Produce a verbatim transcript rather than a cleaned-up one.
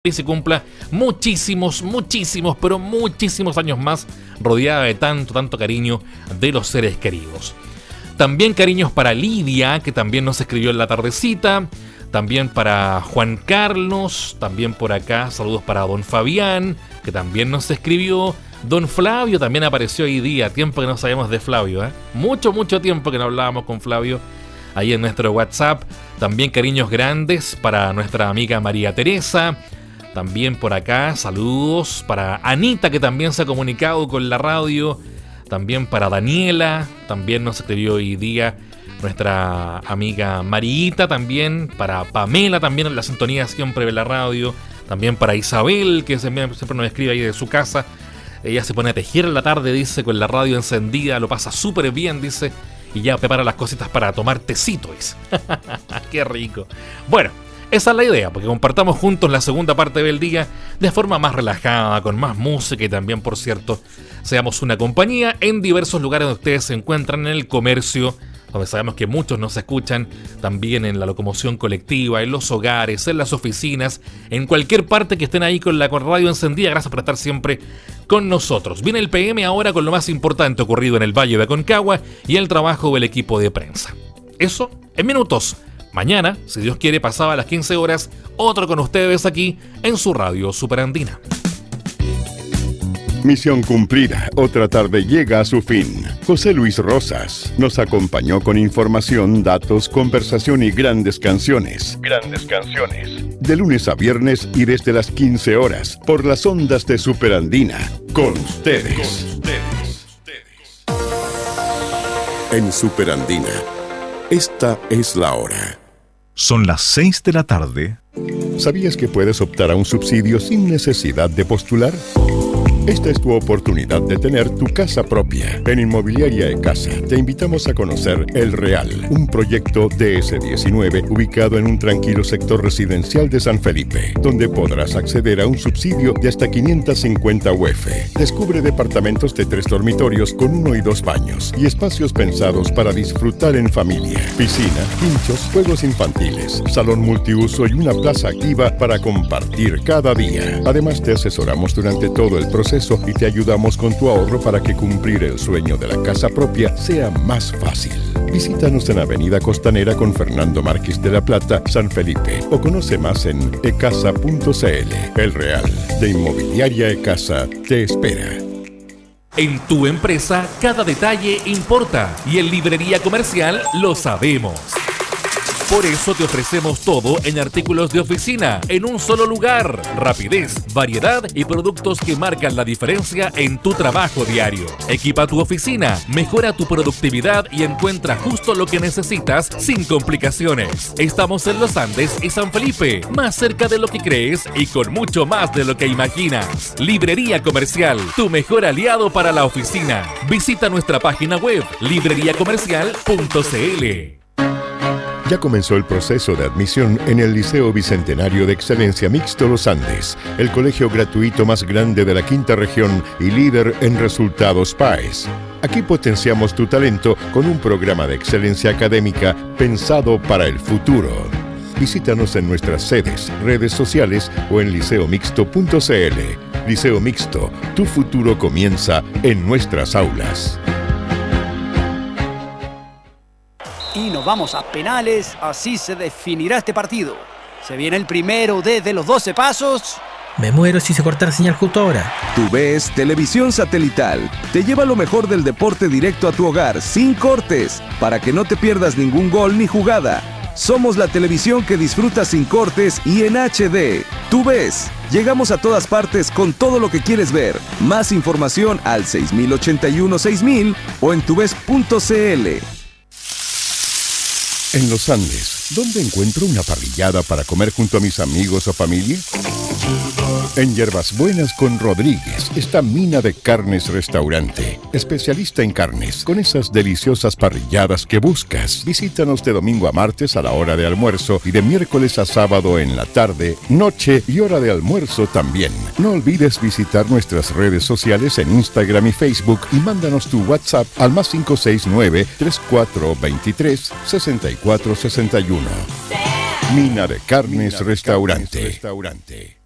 y se cumpla muchísimos, muchísimos, pero muchísimos años más rodeada de tanto, tanto cariño de los seres queridos. También cariños para Lidia, que también nos escribió en la tardecita. También para Juan Carlos. También por acá saludos para don Fabián, que también nos escribió. Don Flavio también apareció hoy día. Tiempo que no sabíamos de Flavio, ¿eh? Mucho, mucho tiempo que no hablábamos con Flavio ahí en nuestro WhatsApp. También cariños grandes para nuestra amiga María Teresa. También por acá saludos para Anita, que también se ha comunicado con la radio. También para Daniela, también nos escribió hoy día nuestra amiga Marita. También para Pamela, también en la sintonía siempre de la radio. También para Isabel, que siempre nos escribe ahí de su casa. Ella se pone a tejer en la tarde, dice, con la radio encendida, lo pasa súper bien, dice, y ya prepara las cositas para tomar tecito, dice. ¡Qué rico! Bueno, esa es la idea, porque compartamos juntos la segunda parte del día de forma más relajada, con más música y también, por cierto, seamos una compañía en diversos lugares donde ustedes se encuentran, en el comercio, donde sabemos que muchos nos escuchan, también en la locomoción colectiva, en los hogares, en las oficinas, en cualquier parte que estén ahí con la radio encendida. Gracias por estar siempre con nosotros. Viene el P M ahora con lo más importante ocurrido en el Valle de Aconcagua y el trabajo del equipo de prensa. Eso en minutos. Mañana, si Dios quiere, pasaba a las quince horas, otro con ustedes aquí en su radio Superandina. Misión cumplida, otra tarde llega a su fin. José Luis Rosas nos acompañó con información, datos, conversación y grandes canciones. Grandes canciones. De lunes a viernes y desde las quince horas, por las ondas de Superandina. Con ustedes. Con ustedes. En Superandina, esta es la hora. Son las seis de la tarde. ¿Sabías que puedes optar a un subsidio sin necesidad de postular? Esta es tu oportunidad de tener tu casa propia. En Inmobiliaria E-Casa te invitamos a conocer El Real, un proyecto D S diecinueve ubicado en un tranquilo sector residencial de San Felipe, donde podrás acceder a un subsidio de hasta quinientos cincuenta U F. Descubre departamentos de tres dormitorios con uno y dos baños y espacios pensados para disfrutar en familia. Piscina, quinchos, juegos infantiles, salón multiuso y una plaza activa para compartir cada día. Además, te asesoramos durante todo el proceso y te ayudamos con tu ahorro para que cumplir el sueño de la casa propia sea más fácil. Visítanos en Avenida Costanera con Fernando Márquez de la Plata, San Felipe, o conoce más en ecasa punto c l. El Real de Inmobiliaria E-Casa te espera. En tu empresa, cada detalle importa y en Librería Comercial lo sabemos. Por eso te ofrecemos todo en artículos de oficina, en un solo lugar. Rapidez, variedad y productos que marcan la diferencia en tu trabajo diario. Equipa tu oficina, mejora tu productividad y encuentra justo lo que necesitas sin complicaciones. Estamos en Los Andes y San Felipe, más cerca de lo que crees y con mucho más de lo que imaginas. Librería Comercial, tu mejor aliado para la oficina. Visita nuestra página web, librería comercial punto c l. Ya comenzó el proceso de admisión en el Liceo Bicentenario de Excelencia Mixto Los Andes, el colegio gratuito más grande de la quinta región y líder en resultados P A E S. Aquí potenciamos tu talento con un programa de excelencia académica pensado para el futuro. Visítanos en nuestras sedes, redes sociales o en liceo mixto punto c l. Liceo Mixto, tu futuro comienza en nuestras aulas. Y nos vamos a penales, así se definirá este partido. Se viene el primero desde los doce pasos. Me muero si se corta la señal justo ahora. TUVES Televisión Satelital te lleva lo mejor del deporte directo a tu hogar, sin cortes, para que no te pierdas ningún gol ni jugada. Somos la televisión que disfrutas sin cortes y en H D. TUVES. Llegamos a todas partes con todo lo que quieres ver. Más información al seis mil ochenta y uno seis mil o en tuves punto c l. En Los Andes, ¿dónde encuentro una parrillada para comer junto a mis amigos o familia? En Hierbas Buenas con Rodríguez está Mina de Carnes Restaurante, especialista en carnes, con esas deliciosas parrilladas que buscas. Visítanos de domingo a martes a la hora de almuerzo y de miércoles a sábado en la tarde, noche y hora de almuerzo también. No olvides visitar nuestras redes sociales en Instagram y Facebook y mándanos tu WhatsApp al más cinco seis nueve, tres cuatro dos tres, seis cuatro seis uno. Mina de Carnes Restaurante.